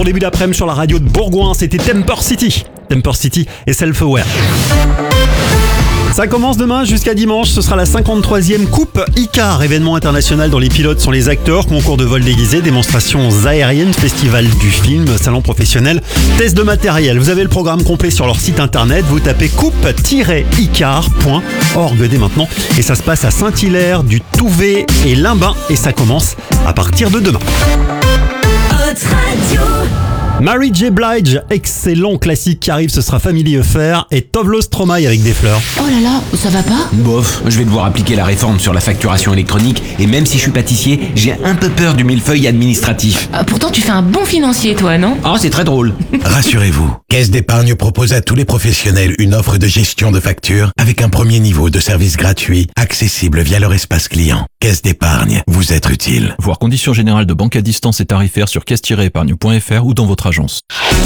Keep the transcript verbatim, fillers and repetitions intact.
Bon début d'après-midi sur la radio de Bourgoin, c'était Temper City. Temper City et Self-Aware. Ça commence demain jusqu'à dimanche, ce sera la cinquante-troisième Coupe Icar, événement international dont les pilotes sont les acteurs, concours de vol déguisé, démonstrations aériennes, festival du film, salon professionnel, test de matériel. Vous avez le programme complet sur leur site internet, vous tapez coupe tiret icar point org dès maintenant et ça se passe à Saint-Hilaire, du Touvet et Limbin et ça commence à partir de demain. Mary J. Blige, excellent classique qui arrive, ce sera Family Affair et Tovlo Stromae avec des fleurs. Oh là là, ça va pas ? Bof, je vais devoir appliquer la réforme sur la facturation électronique et même si je suis pâtissier, j'ai un peu peur du millefeuille administratif. Ah, pourtant tu fais un bon financier toi, non ? Oh, c'est très drôle. Rassurez-vous, Caisse d'épargne propose à tous les professionnels une offre de gestion de factures avec un premier niveau de service gratuit, accessible via leur espace client. Caisse d'épargne, vous être utile. Voir conditions générales de banque à distance et tarifaires sur caisse tiret épargne point f r ou dans votre agence.